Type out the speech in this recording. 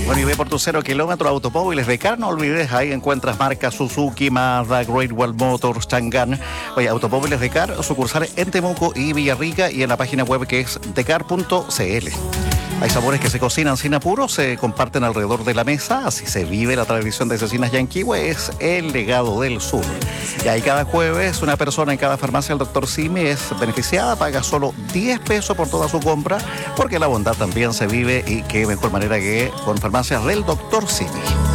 Bueno, y ve por tu 0 kilómetros Automóviles de Car, no olvides, ahí encuentras marcas Suzuki, Mazda, Great Wall Motors, Chang'an. Oye, Automóviles de Car, sucursales en Temuco y Villarrica, y en la página web que es decar.cl. Hay sabores que se cocinan sin apuro, se comparten alrededor de la mesa, así se vive la tradición de Cecinas Yanquihue, es el legado del sur. Y ahí cada jueves una persona en cada farmacia del Dr. Simi es beneficiada, paga solo 10 pesos por toda su compra, porque la bondad también se vive, y qué mejor manera que con farmacias del Dr. Simi.